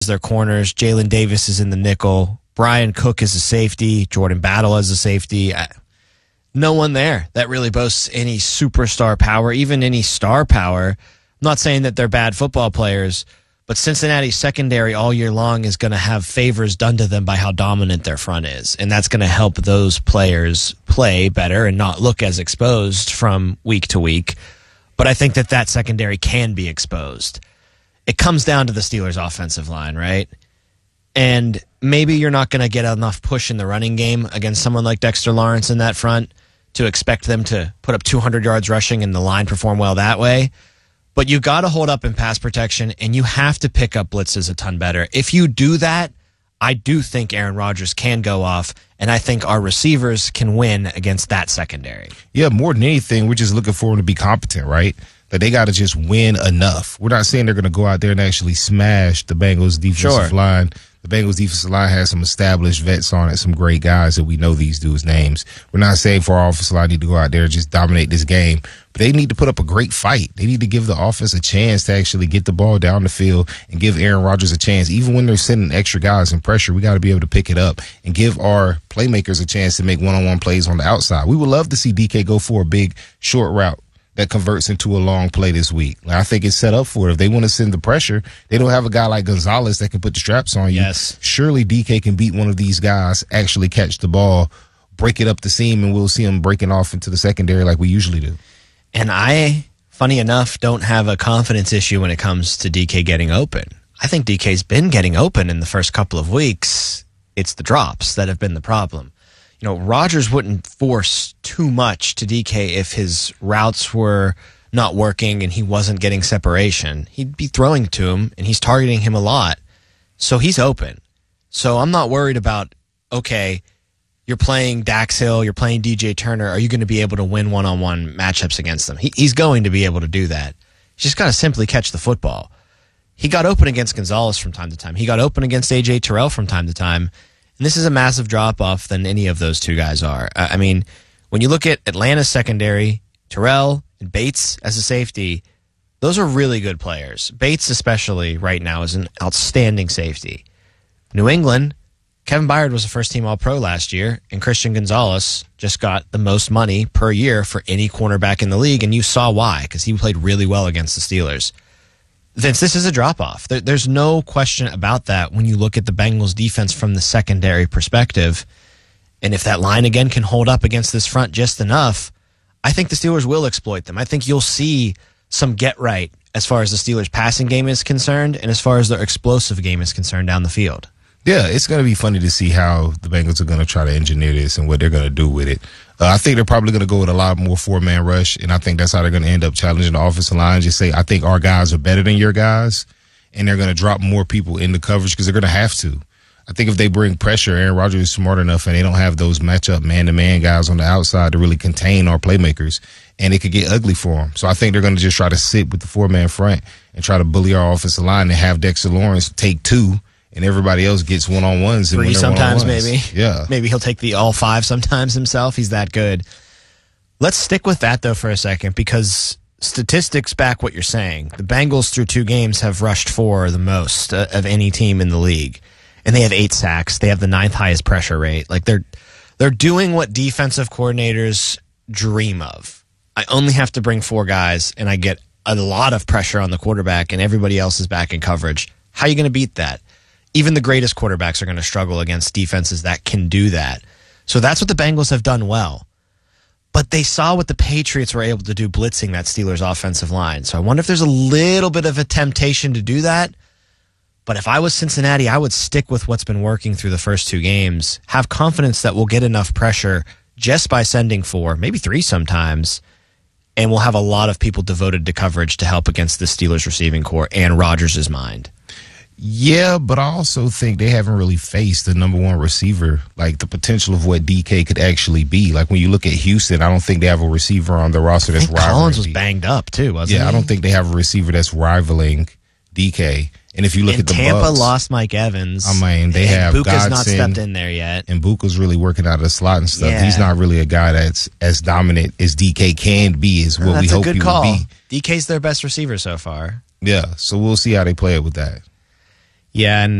their corners. Jalen Davis is in the nickel. Brian Cook is a safety. Jordan Battle is a safety. No one there that really boasts any superstar power, even any star power. I'm not saying that they're bad football players, but Cincinnati's secondary all year long is going to have favors done to them by how dominant their front is, and that's going to help those players play better and not look as exposed from week to week. But I think that secondary can be exposed. It comes down to the Steelers' offensive line, right? And maybe you're not going to get enough push in the running game against someone like Dexter Lawrence in that front to expect them to put up 200 yards rushing and the line perform well that way. But you got to hold up in pass protection, and you have to pick up blitzes a ton better. If you do that, I do think Aaron Rodgers can go off, and I think our receivers can win against that secondary. Yeah, more than anything, we're just looking for them to be competent, right? That they got to just win enough. We're not saying they're going to go out there and actually smash the Bengals defensive line. The Bengals defensive line has some established vets on it, some great guys that we know these dudes' names. We're not saying for our offensive line need to go out there and just dominate this game, but they need to put up a great fight. They need to give the offense a chance to actually get the ball down the field and give Aaron Rodgers a chance. Even when they're sending extra guys in pressure, we got to be able to pick it up and give our playmakers a chance to make one-on-one plays on the outside. We would love to see DK go for a big short route that converts into a long play this week. I think it's set up for it. If they want to send the pressure, they don't have a guy like Gonzalez that can put the straps on you. Yes. Surely DK can beat one of these guys, actually catch the ball, break it up the seam, and we'll see him breaking off into the secondary like we usually do. And I, funny enough, don't have a confidence issue when it comes to DK getting open. I think DK's been getting open in the first couple of weeks. It's the drops that have been the problem. You know, Rodgers wouldn't force too much to DK if his routes were not working and he wasn't getting separation. He'd be throwing to him, and he's targeting him a lot. So he's open. So I'm not worried about, okay, you're playing Dax Hill, you're playing DJ Turner. Are you going to be able to win one-on-one matchups against them? He's going to be able to do that. He's just got to simply catch the football. He got open against Gonzalez from time to time. He got open against A.J. Terrell from time to time. And this is a massive drop-off than any of those two guys are. I mean, when you look at Atlanta's secondary, Terrell and Bates as a safety, those are really good players. Bates especially right now is an outstanding safety. New England, Kevin Byard was a first-team All-Pro last year, and Christian Gonzalez just got the most money per year for any cornerback in the league, and you saw why, because he played really well against the Steelers. Vince, this is a drop-off. There's no question about that when you look at the Bengals' defense from the secondary perspective. And if that line, again, can hold up against this front just enough, I think the Steelers will exploit them. I think you'll see some get-right as far as the Steelers' passing game is concerned and as far as their explosive game is concerned down the field. Yeah, it's going to be funny to see how the Bengals are going to try to engineer this and what they're going to do with it. I think they're probably going to go with a lot more four-man rush, and I think that's how they're going to end up challenging the offensive line. Just say, I think our guys are better than your guys, and they're going to drop more people into coverage because they're going to have to. I think if they bring pressure, Aaron Rodgers is smart enough, and they don't have those matchup man-to-man guys on the outside to really contain our playmakers, and it could get ugly for them. So I think they're going to just try to sit with the four-man front and try to bully our offensive line and have Dexter Lawrence take two, and everybody else gets one-on-ones. Three sometimes, maybe. Yeah. Maybe he'll take the all five sometimes himself. He's that good. Let's stick with that, though, for a second, because statistics back what you're saying. The Bengals, through 2 games, have rushed for the most of any team in the league. And they have 8 sacks. They have the 9th highest pressure rate. Like, they're doing what defensive coordinators dream of. I only have to bring 4 guys, and I get a lot of pressure on the quarterback, and everybody else is back in coverage. How are you going to beat that? Even the greatest quarterbacks are going to struggle against defenses that can do that. So that's what the Bengals have done well. But they saw what the Patriots were able to do blitzing that Steelers offensive line. So I wonder if there's a little bit of a temptation to do that. But if I was Cincinnati, I would stick with what's been working through the first 2 games, have confidence that we'll get enough pressure just by sending 4, maybe 3 sometimes, and we'll have a lot of people devoted to coverage to help against the Steelers receiving core and Rodgers' mind. Yeah, but I also think they haven't really faced the number 1 receiver, like the potential of what DK could actually be. Like when you look at Houston, I don't think they have a receiver on the roster that's rivaling. Collins was banged up too, wasn't he? Yeah, I don't think they have a receiver that's rivaling DK. And if you look at the Tampa Bucs, lost Mike Evans. I mean, they have Buka's Godson, not stepped in there yet. And Buka's really working out of the slot and stuff. Yeah. He's not really a guy that's as dominant as DK can be, is what we hope he will be. DK's their best receiver so far. Yeah, so we'll see how they play it with that. Yeah, and